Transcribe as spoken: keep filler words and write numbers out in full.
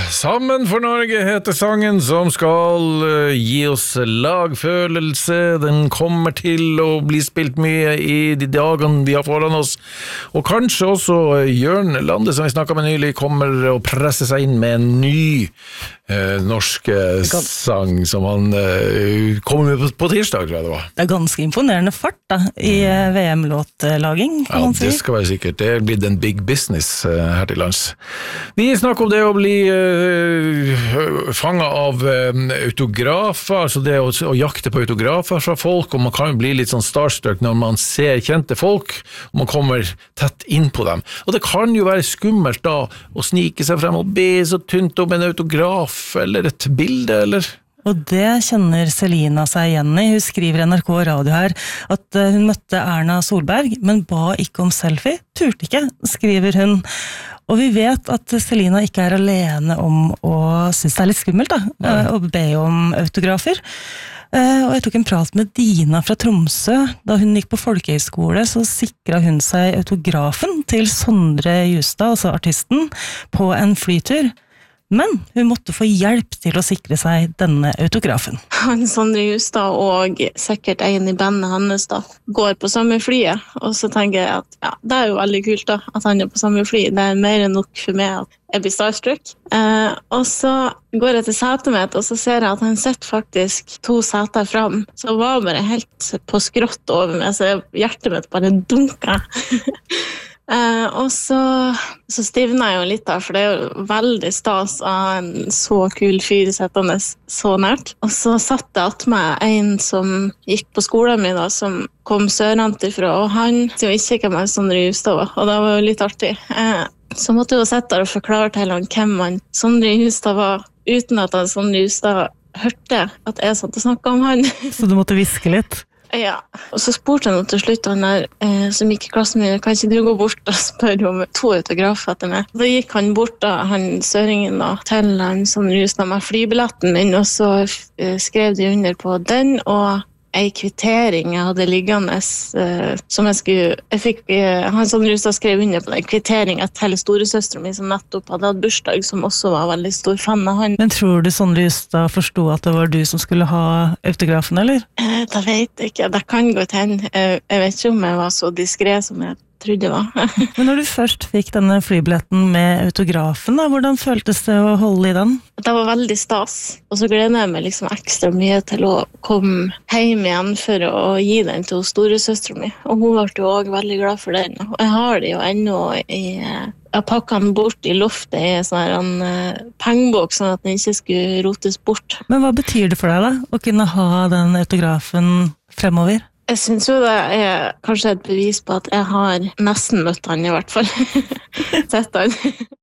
Sammen for Norge heter sangen som skal uh, gi oss lagfølelse. Den kommer til å bli spilt mye i de dagene vi har foran oss. Og kanskje også uh, Jørn Lande, som vi snakket med nylig, kommer å presse seg inn med en ny uh, norsk uh, sang som han uh, kommer med på, på tirsdag, tror jeg det var. Det er ganske imponerende fart da, i uh, V M-låtlaging, kan ja, man si. Det skal være sikkert. Det blir en big business uh, her til lands. Vi snakker om det å bli uh, fanget av uh, autografer, altså det å, å jakte på autografer fra folk, og man kan jo bli litt sånn starstruck når man ser kjente folk, og man kommer tett inn på dem. Og det kan jo være skummelt da å snike seg frem og be så tynt om en autograf eller et bilde, eller... Og det kjenner Selina seg igjen i. Hun skriver i N R K Radio her at hun møtte Erna Solberg, men ba ikke om selfie. Turte ikke, skriver hun. Og vi vet at Selina ikke er alene om å synes det er litt skummelt da, å be om autografer. Og jeg tok en prat med Dina fra Tromsø. Da hun gikk på folkehøyskole, så sikret hun seg autografen til Sondre Justad, altså artisten, på en flytur. Men hun måtte få hjelp til å sikre seg denne autografen. Han Sondre Justad og sikkert en i bandet hans da, går på samme flyet, og så tenker jeg at ja, det er jo veldig kult da, at han er på samme fly. Det er mer enn nok for meg at jeg blir starstruck. Eh, og så går jeg til setet mitt, og så ser jeg at han sitter faktisk to seter fram. Så jeg var bare helt på skrått over meg, så hjertet mitt bare dunket. Uh, og så, så stivner jeg jo litt da, for det er jo veldig stas av en så kul fyr settende så nært. Og så satt jeg at meg en som gikk på skolen min da, som kom sørantifra, og han så ikke hvem jeg Sondre Justad var, og det var jo litt artig. Uh, så måtte jeg jo sette der og forklare til han hvem han Sondre Justad var, uten at han Sondre Justad hørte at jeg satt og snakket om han. Så du måtte viske litt? Ja, og så spurte han til slutt han der eh, som gikk i klassen min, kan ikke du gå bort og spørre om to autografer etter meg? Da gikk han bort da, han søringen da, til han som rustet med flybilletten min, og så eh, skrev de under på den, og en kvittering jeg hadde liggende eh, som jeg skulle, jeg fikk, eh, han som rustet skrev under på den kvitteringen til storesøsteren min som nettopp hadde hatt bursdag, som også var veldig stor fan av han. Men tror du Sondre Justad forstod at det var du som skulle ha autografen, eller? Eh, det vet jeg ikke, det kan gå til henne. Eh, jeg vet ikke om jeg var så diskret som jeg trodde var. Men når du først fikk denne flybilletten med autografen, da, hvordan føltes det å holde i den? Det var veldig stas, og så gleder jeg meg liksom ekstra mye til å komme hjem igjen for å gi den til storesøsteren min. Og hun ble jo også veldig glad for den. Og jeg har det jo ennå i... Jeg pakket den bort i loftet i en sånn uh, pengebok, sånn at den ikke skulle rotes bort. Men hva betyr det for deg da, å kunne ha den autografen fremover? Jeg synes jo det er kanskje et bevis på at jeg har nesten møtt han i hvert fall. Sett han.